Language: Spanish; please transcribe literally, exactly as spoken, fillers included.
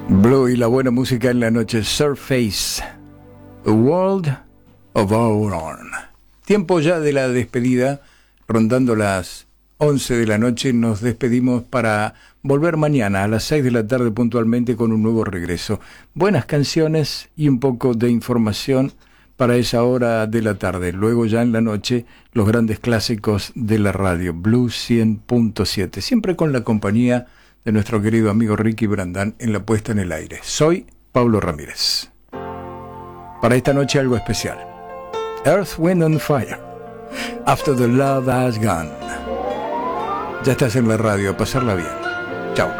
Blue y la buena música en la noche. Surface, A World of Our Own. Tiempo ya de la despedida, rondando las once de la noche. Nos despedimos para volver mañana a las seis de la tarde puntualmente con un nuevo regreso. Buenas canciones y un poco de información para esa hora de la tarde. Luego ya en la noche, los grandes clásicos de la radio, Blue cien punto siete. Siempre con la compañía de nuestro querido amigo Ricky Brandán en la puesta en el aire. Soy Pablo Ramírez. Para esta noche algo especial. Earth, Wind and Fire. After the Love Has Gone. Ya estás en la radio, a pasarla bien.